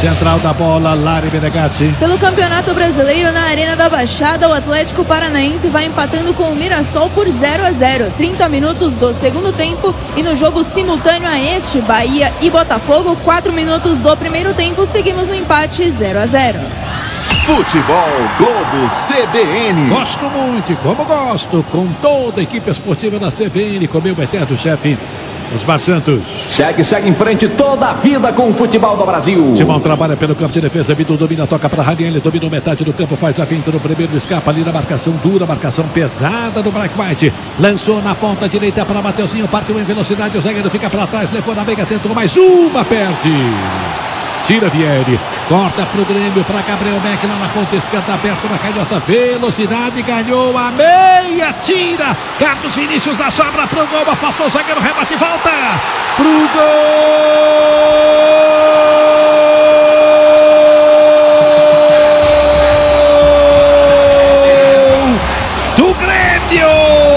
central da bola, Lari Menegatti. Pelo Campeonato Brasileiro, na Arena da Baixada, o Atlético Paranaense vai empatando com o Mirassol por 0-0. 30 minutos do segundo tempo e no jogo simultâneo a este, Bahia e Botafogo, 4 minutos do primeiro tempo, seguimos no empate 0-0. Futebol Globo CBN. Gosto muito, como gosto, com toda a equipe esportiva da CBN, com meu eterno chefe, Osmar Santos. Segue em frente toda a vida com o futebol do Brasil. Simão trabalha pelo campo de defesa, Bidu domina, toca para Raniel, domina metade do campo, faz a finta no primeiro, escapa ali na marcação dura, marcação pesada do Black White. Lançou na ponta direita para Mateuzinho, partiu em velocidade, o zagueiro fica para trás, levou na meiga, tentou mais uma, perde. Tira Vieri, corta pro Grêmio, para Gabriel Beck lá na ponta esquerda, aberto na canhota, velocidade, ganhou a meia, tira, Carlos Vinícius da sobra pro gol, afastou o zagueiro, rebate, volta pro gol do Grêmio.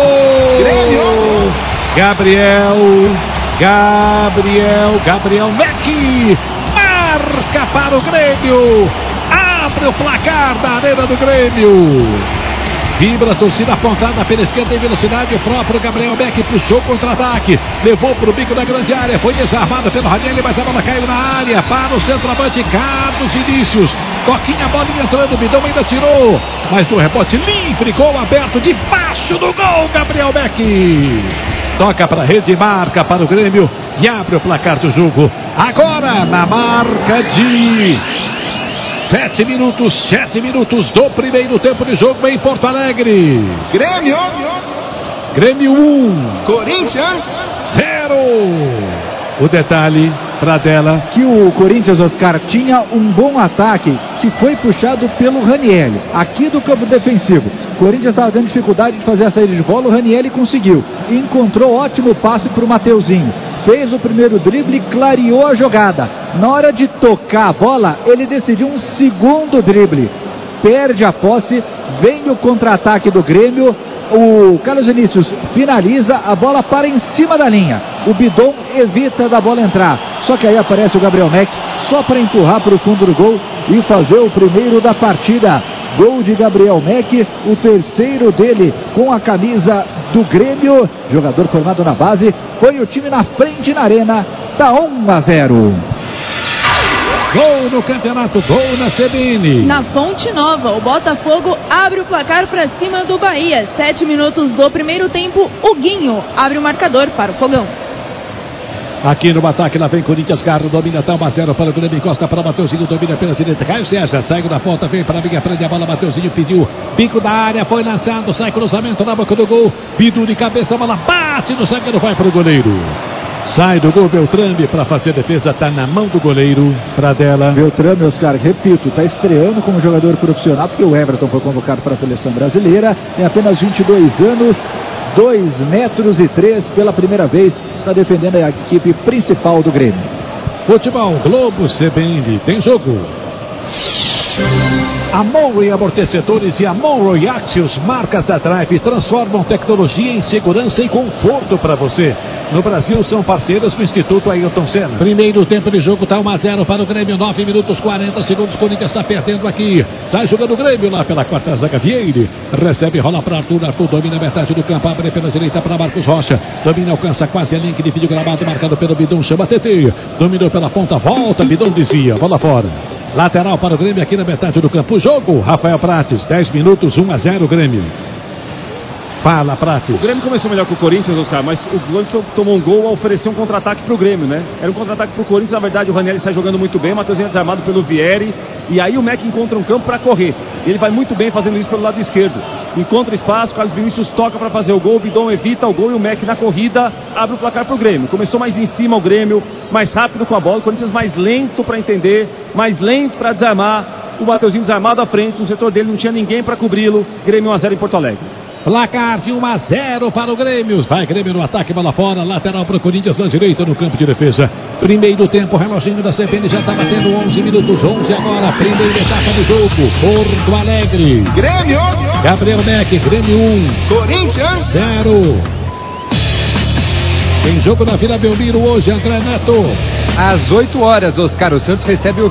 Gabriel Beck marca para o Grêmio, abre o placar da arena do Grêmio. Vibra a torcida apontada pela esquerda em velocidade, o próprio Gabriel Beck puxou contra-ataque, levou para o bico da grande área, foi desarmado pelo Raniel, mas a bola caiu na área, para o centroavante Carlos Vinícius, toquinha, a bolinha entrando, o Bidão ainda tirou, mas no rebote livre, gol aberto debaixo do gol, Gabriel Beck. Toca para a rede, marca para o Grêmio e abre o placar do jogo. Agora na marca de 7 minutos do primeiro tempo de jogo em Porto Alegre. Grêmio 1, Corinthians 0. O detalhe para dela que o Corinthians, Oscar, tinha um bom ataque que foi puxado pelo Raniel, aqui do campo defensivo. O Corinthians estava tendo dificuldade de fazer a saída de bola, o Raniel conseguiu. Encontrou ótimo passe para o Mateuzinho. Fez o primeiro drible e clareou a jogada. Na hora de tocar a bola, ele decidiu um segundo drible. Perde a posse, vem o contra-ataque do Grêmio. O Carlos Vinícius finaliza, a bola para em cima da linha. O Bidon evita da bola entrar. Só que aí aparece o Gabriel Beck só para empurrar para o fundo do gol e fazer o primeiro da partida. Gol de Gabriel Beck, o terceiro dele com a camisa do Grêmio. Jogador formado na base, foi o time na frente na arena, tá 1-0. Gol no campeonato, gol na CBN. Na Fonte Nova, o Botafogo abre o placar para cima do Bahia. 7 minutos do primeiro tempo, o Guinho abre o marcador para o Fogão. Aqui no ataque, lá vem Corinthians, Garro, domina, tá 1-0 para o Grêmio, encosta para Mateuzinho, domina pela direita, Caio César, sai da ponta, vem para a linha, prende a bola, Mateuzinho pediu, bico da área, foi lançado, sai cruzamento na boca do gol, Bidu de cabeça, a bola bate no zagueiro, vai para o goleiro. Sai do gol Beltrame para fazer a defesa, tá na mão do goleiro, para dela. Beltrame, Oscar, repito, tá estreando como jogador profissional, porque o Everton foi convocado para a seleção brasileira, tem apenas 22 anos, 2,3 metros pela primeira vez, está defendendo a equipe principal do Grêmio. Futebol Globo CBN, tem jogo. A Monroe Amortecedores e a Monroe Axios, marcas da Drive, transformam tecnologia em segurança e conforto para você. No Brasil são parceiros do Instituto Ayrton Senna. Primeiro tempo de jogo, tá 1-0 para o Grêmio, 9 minutos 40 segundos, Corinthians está perdendo aqui. Sai jogando o Grêmio lá pela quarta zaga, Vieira. Recebe, rola para Arthur domina metade do campo, abre pela direita para Marcos Rocha. Domina, alcança quase a linha de vídeo gramado, marcado pelo Bidon, chama TT. Dominou pela ponta, volta, Bidon desvia, bola fora. Lateral para o Grêmio aqui na metade do campo. Jogo, Rafael Prates, 10 minutos, 1-0 Grêmio. Fala, Prates. O Grêmio começou melhor que o Corinthians, Oscar, mas o Corinthians tomou um gol ao oferecer um contra-ataque pro Grêmio, né? Era um contra-ataque pro Corinthians, na verdade o Raniel está jogando muito bem, o Mateuzinho é desarmado pelo Vieri, e aí o Mac encontra um campo para correr. Ele vai muito bem fazendo isso pelo lado esquerdo. Encontra espaço, Carlos Vinícius toca para fazer o gol, o Bidon evita o gol e o Mac na corrida abre o placar pro Grêmio. Começou mais em cima o Grêmio, mais rápido com a bola, o Corinthians mais lento para entender, mais lento para desarmar. O Mateuzinho desarmado à frente, no setor dele não tinha ninguém para cobri-lo. Grêmio 1-0 em Porto Alegre. Placar de 1-0 para o Grêmio. Vai Grêmio no ataque, bola fora, lateral para o Corinthians na direita no campo de defesa. Primeiro tempo, reloginho da CBN já está batendo 11 minutos, 11 agora, primeira etapa do jogo, Porto Alegre. Grêmio. Gabriel Beck, Grêmio 1. Corinthians 0. Tem jogo na Vila Belmiro hoje, André Neto. Às 8 horas, Oscar, o Santos recebe o